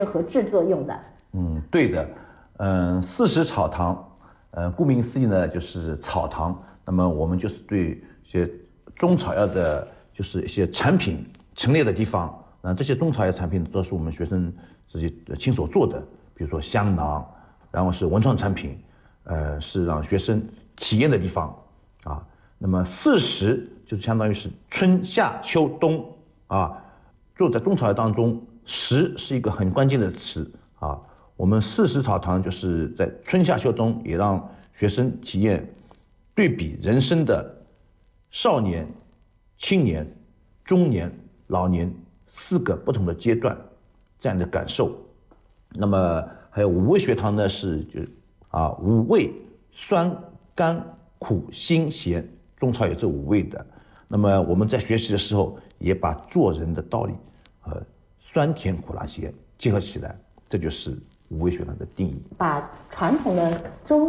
和制作用的。 对的。四时草堂，顾名思义呢，就是草堂。那么我们就是对一些中草药的，就是一些产品陈列的地方，这些中草药产品都是我们学生自己亲手做的，比如说香囊，然后是文创产品，是让学生体验的地方啊。那么四时就是相当于是春夏秋冬啊，做在中草药当中，时是一个很关键的词啊。我们四时草堂就是在春夏秋冬也让学生体验对比人生的少年、青年、中年、老年4个不同的阶段这样的感受。那么还有五味学堂呢，是五味酸甘苦辛咸，中草有这5味的。那么我们在学习的时候，也把做人的道理和酸甜苦辣咸结合起来，这就是五味学堂的定义。 把传统的中